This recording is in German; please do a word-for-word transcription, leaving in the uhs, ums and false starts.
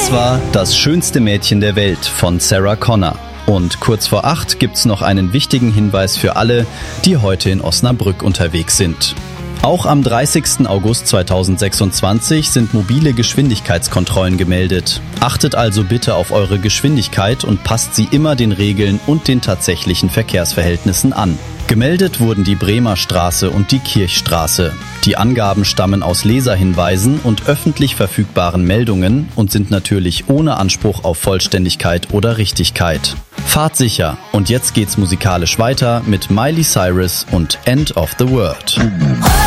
Das war Das schönste Mädchen der Welt von Sarah Connor. Und kurz vor acht gibt's noch einen wichtigen Hinweis für alle, die heute in Osnabrück unterwegs sind. Auch am dreißigsten August zweitausendsechsundzwanzig sind mobile Geschwindigkeitskontrollen gemeldet. Achtet also bitte auf eure Geschwindigkeit und passt sie immer den Regeln und den tatsächlichen Verkehrsverhältnissen an. Gemeldet wurden die Bremer Straße und die Kirchstraße. Die Angaben stammen aus Leserhinweisen und öffentlich verfügbaren Meldungen und sind natürlich ohne Anspruch auf Vollständigkeit oder Richtigkeit. Fahrt sicher und jetzt geht's musikalisch weiter mit Miley Cyrus und End of the World.